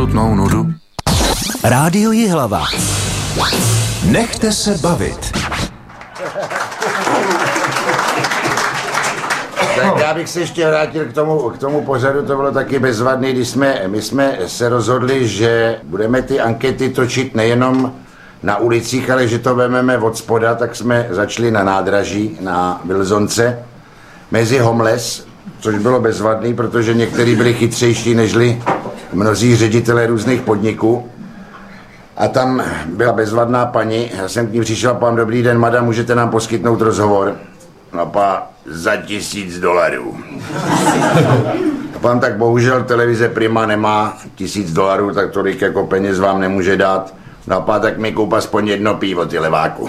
krutnou nudu. Rádio Jihlava. Nechte se bavit. Tak já bych se ještě vrátil k tomu pořadu, to bylo taky bezvadný, když my jsme se rozhodli, že budeme ty ankety točit nejenom na ulicích, ale že to vezmeme od spoda, tak jsme začali na nádraží, na Vilzonce, mezi homeless, což bylo bezvadný, protože někteří byli chytřejší nežli mnozí ředitelé různých podniků. A tam byla bezvadná paní, já jsem k ní přišel, pán, dobrý den, madam, můžete nám poskytnout rozhovor? No pá, za $1000. A pán, tak bohužel televize Prima nemá $1000, tak tolik jako peněz vám nemůže dát. No pá, tak mi koup aspoň jedno pivo, ty leváku.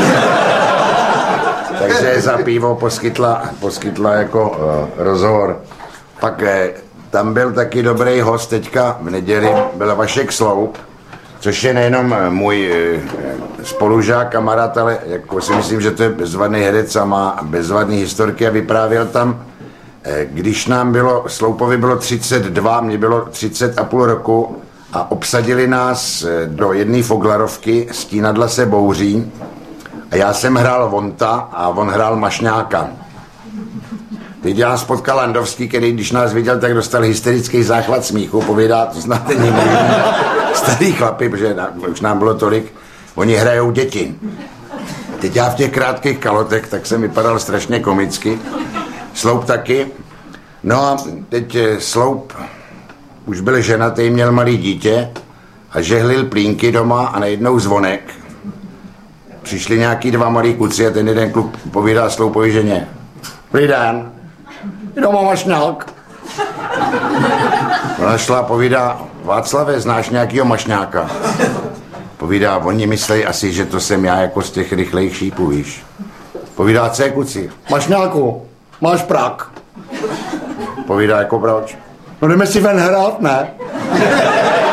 Takže za pivo poskytla jako rozhovor. Pak tam byl taky dobrý host teďka v neděli, byl Vašek Sloup, což je nejenom můj spolužák, kamarád, ale jako si myslím, že to je bezvadný herec a má bezvadný historky a vyprávěl tam, když nám Sloupovi bylo 32, mě bylo 30,5 roku a obsadili nás do jedné foglarovky, stínadla se bouří a já jsem hrál Vonta a on hrál Mašňáka. Teď já spotkal Landovský, který když nás viděl, tak dostal hysterický záchvat smíchu, povědá, to znáte někdy, starý chlapi, protože už nám bylo tolik, oni hrajou děti. Teď já v těch krátkých kalotech, tak jsem vypadal strašně komicky. Sloup taky. No a teď Sloup už byl ženatý, měl malý dítě a žehlil plínky doma a najednou zvonek. Přišli nějaký dva malí kluci a ten jeden kluk povídá Sloupovi ženě. Dobrý den, doma Mašňák. Ona šla a povídá, Václave, znáš nějakýho Mašňáka? Povídá, oni myslej asi, že to jsem já jako z těch rychlejch šípů, víš. Povídá, co je, kuci? Mašňáku, máš prak. Povídá, jako proč? No jdeme si ven hrát, ne?